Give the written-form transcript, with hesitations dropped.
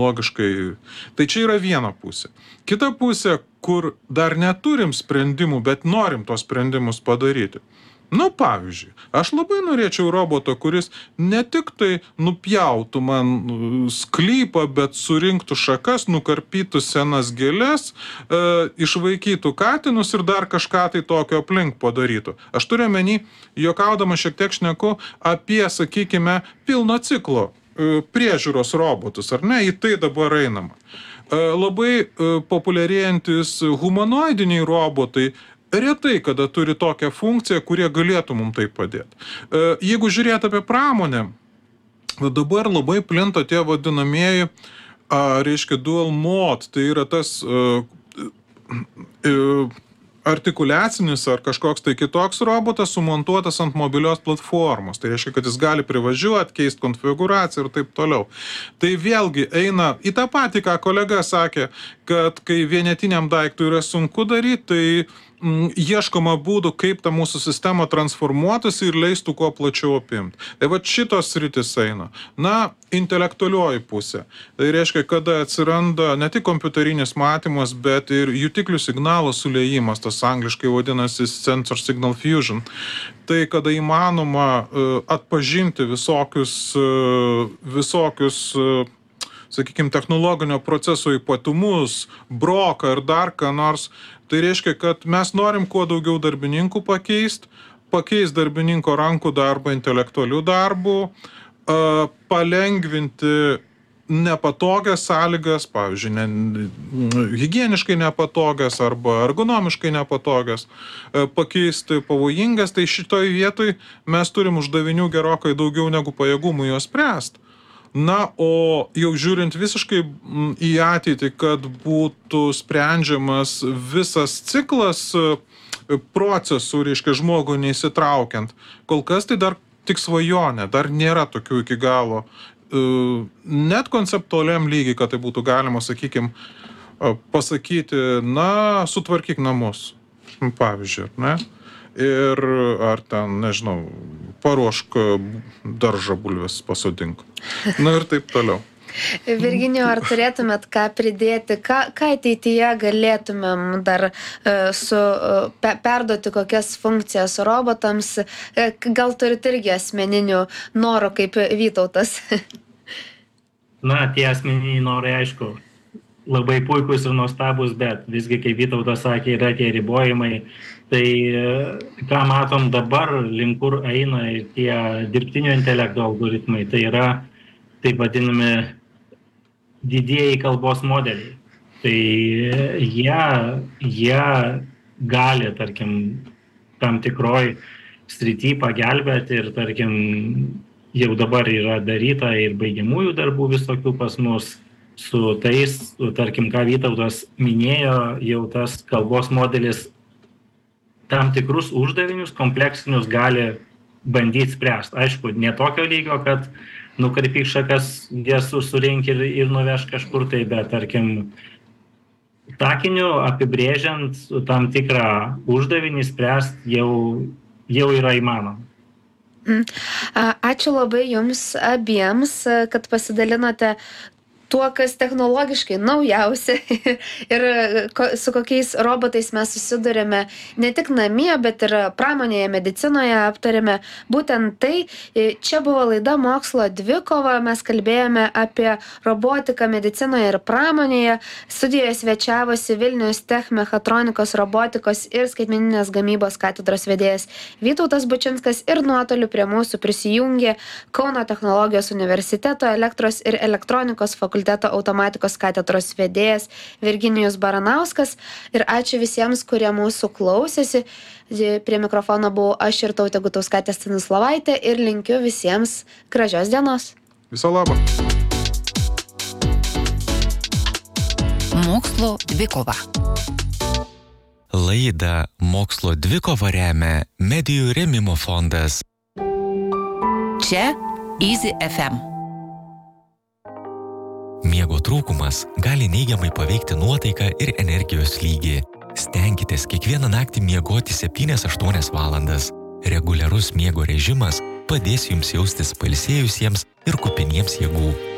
logiškai. Tai čia yra viena pusė. Kita pusė, kur dar neturim sprendimų, bet norim tos sprendimus padaryti. Pavyzdžiui, aš labai norėčiau roboto, kuris ne tik tai nupjautų man sklypą, bet surinktų šakas, nukarpytų senas gėles, išvaikytų katinus ir dar kažką tai tokio aplink padarytų. Aš turiu omeny, juokaudama šiek tiek šneku apie, sakykime, pilno ciklo priežiūros robotus, ar ne? Į tai dabar einama. Labai populiarėjantis humanoidiniai robotai retai kada turi tokią funkciją, kurie galėtų mums tai padėti. Jeigu žiūrėt apie pramonę, dabar labai plinta tie vadinamieji, reiškia, dual mode, tai yra tas artikuliacinis ar kažkoks tai kitoks robotas sumontuotas ant mobilios platformos. Tai reiškia, kad jis gali privažiuoti, keisti konfiguraciją ir taip toliau. Tai vėlgi eina į tą patį, ką kolega sakė, kad kai vienetiniam daiktui yra sunku daryti, tai ieškoma būdų, kaip ta mūsų sistema transformuotųsi ir leistų kuo plačiau apimti. Tai va šitos sritis eina. Intelektualioji pusė. Tai reiškia, kada atsiranda ne tik kompiuterinis matymas, bet ir jutiklių signalų suliejimas, tas angliškai vadinasi sensor signal fusion. Tai kada įmanoma atpažinti visokius sakykime, technologinio proceso ypatumus, broką ar dar ką nors. Tai reiškia, kad mes norim kuo daugiau darbininkų pakeist darbininko rankų darbą intelektualių darbų, palengvinti nepatogias sąlygas, pavyzdžiui, higieniškai nepatogias arba ergonomiškai nepatogias, pakeisti pavojingas. Tai šitoj vietoj mes turim uždavinių gerokai daugiau negu pajėgumų juos spręsti. O jau žiūrint visiškai į ateitį, kad būtų sprendžiamas visas ciklas procesų, reiškia, žmogų neįsitraukiant. Kol kas tai dar tik svajonė, dar nėra tokių iki galo, net konceptualiam lygiai, kad tai būtų galima, sakykime, pasakyti, sutvarkyk namus, pavyzdžiui, ne? Ir ar ten, nežinau, paruošk daržą bulves pasodink. Ir taip toliau. Virginijau, ar turėtumėt ką pridėti, ką ateityje galėtumėm dar perduoti kokias funkcijas robotams? Gal turit irgi asmeninių norų kaip Vytautas? Tie asmeniniai norai, aišku, labai puikus ir nuostabus, bet visgi, kaip Vytautas sakė, yra tie ribojimai. Tai ką matom dabar, link kur eina ir tie dirbtinio intelekto algoritmai, tai yra taip vadinami didieji kalbos modeliai. Tai jie gali, tarkim, tam tikroj srity pagelbėti ir, tarkim, jau dabar yra daryta ir baigiamųjų darbų visokių pas mus su tais, tarkim, ką Vytautas minėjo, jau tas kalbos modelis tam tikrus uždavinius kompleksinius gali bandyti spręsti. Aišku, ne tokio lygio, kad nukarpyk šakas, jas surink ir nuveš kažkur tai, bet, tarkim, takiniu apibrėžiant tam tikrą uždavinį spręsti jau yra įmanoma. Ačiū labai jums abiems, kad pasidalinote tuo, kas technologiškai naujausia ir su kokiais robotais mes susidurėme ne tik namie, bet ir pramonėje, medicinoje aptarėme. Būtent tai, čia buvo laida Mokslo dvikova, mes kalbėjome apie robotiką medicinoje ir pramonėje. Studijoje svečiavosi Vilnius Tech mechatronikos, robotikos ir skaitmeninės gamybos katedros vedėjas Vytautas Bučinskas ir nuotoliu prie mūsų prisijungė Kauno technologijos universiteto elektros ir elektronikos fakulteto automatikos katedros vedėjas Virginijus Baranauskas. Ir ačiū visiems, kurie mūsų klausėsi. Prie mikrofono buvau aš ir Tautė Gutauskaitė Stanislavaitė ir linkiu visiems gražios dienos. Viso labo. Mokslo dvikova. Laidą Mokslo dvikova remia Medijų rėmimo fondas. Čia Easy FM. Miego trūkumas gali neigiamai paveikti nuotaiką ir energijos lygį. Stenkitės kiekvieną naktį miegoti 7-8 valandas. Reguliarus miego režimas padės jums jaustis pailsėjusiems ir kupiniems jėgų.